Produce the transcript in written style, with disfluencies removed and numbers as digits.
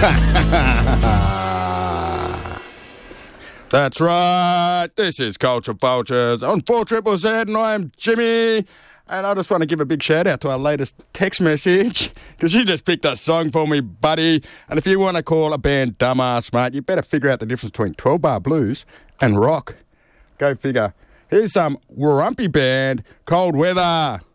That's right. This is Culture Vultures on 4ZZZ, and I'm Jimmy. And I just want to give a big shout out to our latest text message, because you just picked a song for me, buddy. And if you want to call a band dumbass, mate, you better figure out the difference between 12-bar blues and rock. Go figure. Here's some Warumpi band, Cold Weather.